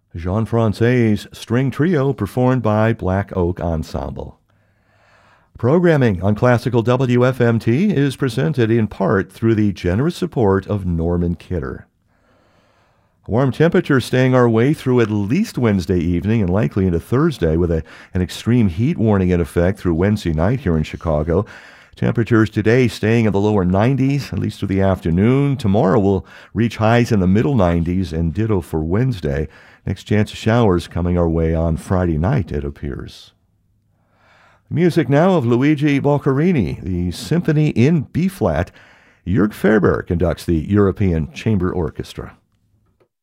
Jean-Francais's String Trio performed by Black Oak Ensemble. Programming on Classical WFMT is presented in part through the generous support of Norman Kidder. Warm temperatures staying our way through at least Wednesday evening and likely into Thursday with an extreme heat warning in effect through Wednesday night here in Chicago. Temperatures today staying in the lower 90s, at least through the afternoon. Tomorrow will reach highs in the middle 90s and ditto for Wednesday. Next chance of showers coming our way on Friday night, it appears. Music now of Luigi Boccherini, the Symphony in B-flat. Jörg Faerber conducts the European Chamber Orchestra.